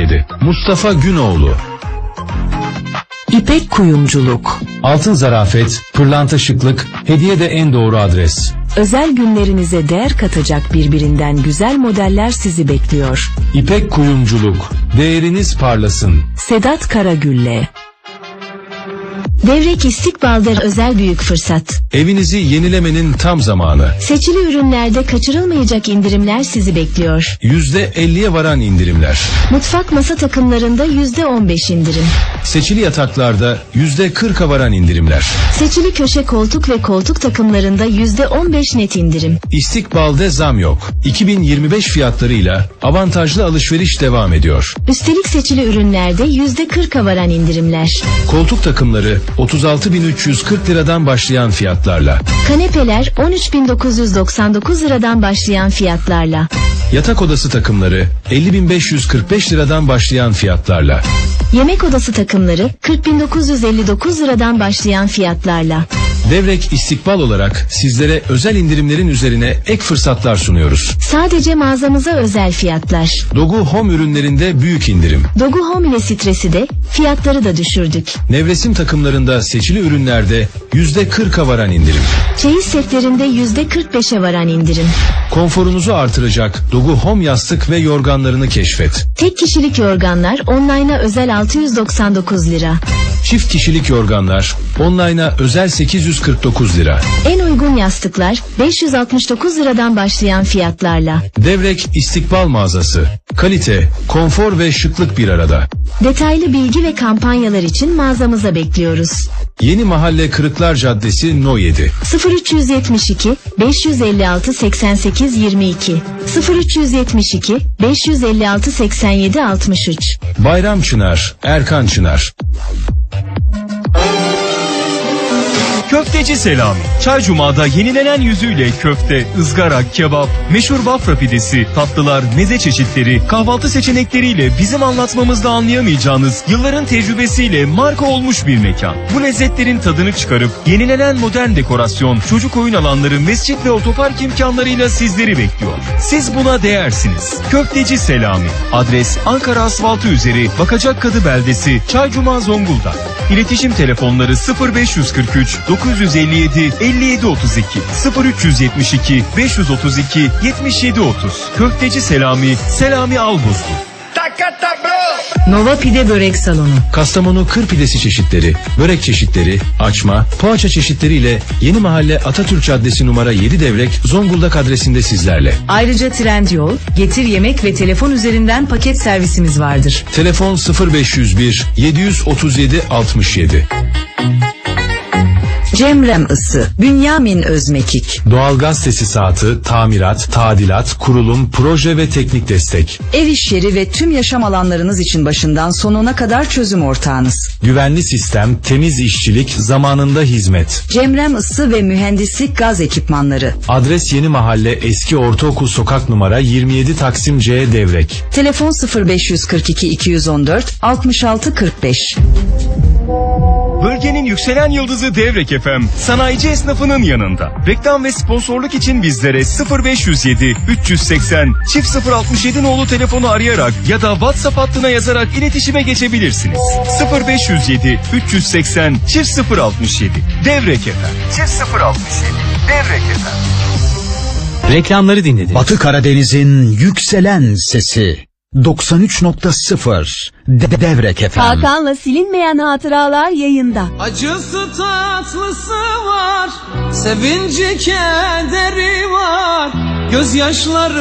söyledi. Mustafa Günoğlu. İpek Kuyumculuk. Altın zarafet, pırlanta şıklık, hediye de en doğru adres. Özel günlerinize değer katacak birbirinden güzel modeller sizi bekliyor. İpek Kuyumculuk. Değeriniz parlasın. Sedat Karagülle. Devrek İstikbal'da özel büyük fırsat. Evinizi yenilemenin tam zamanı. Seçili ürünlerde kaçırılmayacak indirimler sizi bekliyor. %50'ye varan indirimler. Mutfak masa takımlarında %15 indirim. Seçili yataklarda %40'a varan indirimler. Seçili köşe koltuk ve koltuk takımlarında %15 net indirim. İstikbal'de zam yok. 2025 fiyatlarıyla avantajlı alışveriş devam ediyor. Üstelik seçili ürünlerde %40'a varan indirimler. Koltuk takımları 36.340 liradan başlayan fiyatlarla. Kanepeler 13.999 liradan başlayan fiyatlarla. Yatak odası takımları 50.545 liradan başlayan fiyatlarla. Yemek odası takımları 40.959 liradan başlayan fiyatlarla. Devrek İstikbal olarak sizlere özel indirimlerin üzerine ek fırsatlar sunuyoruz. Sadece mağazamıza özel fiyatlar. Dogu Home ürünlerinde büyük indirim. Dogu Home ile stresi de, fiyatları da düşürdük. Nevresim takımlarında seçili ürünlerde %40'a varan indirim. Çeyiz setlerinde %45'e varan indirim. Konforunuzu artıracak Dogu Home yastık ve yorganlarını keşfet. Tek kişilik yorganlar online'a özel 699 lira. Çift kişilik yorganlar online'a özel 849 lira. En uygun yastıklar 569 liradan başlayan fiyatlarla. Devrek İstikbal mağazası. Kalite, konfor ve şıklık bir arada. Detaylı bilgi ve kampanyalar için mağazamıza bekliyoruz. Yeni Mahalle Kırıklar Caddesi No 7. 0372 556 88 22 0372 556 87 63. Bayram Çınar, Erkan Çınar. Köfteci Selami. Çaycuma'da yenilenen yüzüyle köfte, ızgara, kebap, meşhur Bafra pidesi, tatlılar, meze çeşitleri, kahvaltı seçenekleriyle bizim anlatmamızda anlayamayacağınız yılların tecrübesiyle marka olmuş bir mekan. Bu lezzetlerin tadını çıkarıp yenilenen modern dekorasyon, çocuk oyun alanları, mescit ve otopark imkanlarıyla sizleri bekliyor. Siz buna değersiniz. Köfteci Selami. Adres Ankara asfaltı üzeri Bakacakkadı beldesi, Çaycuma, Zonguldak. İletişim telefonları 0543 957 57 32 0372 532 77 30. Köfteci Selami, Selami Albuzlu. Nova Pide Börek Salonu. Kastamonu kır pidesi çeşitleri, börek çeşitleri, açma, poğaça çeşitleriyle Yeni Mahalle Atatürk Caddesi numara 7 Devrek Zonguldak adresinde sizlerle. Ayrıca Trendyol, Getir Yemek ve telefon üzerinden paket servisimiz vardır. Telefon 0501 737 67. Cemrem Isı, Bünyamin Özmekik. Doğalgaz tesisatı, tamirat, tadilat, kurulum, proje ve teknik destek. Ev iş yeri ve tüm yaşam alanlarınız için başından sonuna kadar çözüm ortağınız. Güvenli sistem, temiz işçilik, zamanında hizmet. Cemrem Isı ve Mühendislik Gaz Ekipmanları. Adres Yeni Mahalle Eski Ortaokul Sokak numara 27 Taksim C Devrek. Telefon 0542 214 66 45. Bölgenin yükselen yıldızı Devrek FM, sanayici esnafının yanında. Reklam ve sponsorluk için bizlere 0507 380 067 nolu telefonu arayarak ya da WhatsApp hattına yazarak iletişime geçebilirsiniz. 0507 380 067 Devrek FM. 067 Devrek FM. Reklamları dinlediniz. Batı Karadeniz'in yükselen sesi 93.0 Devrek FM. Hakan'la silinmeyen hatıralar yayında. Acısı tatlısı var, sevinci kederi var, gözyaşları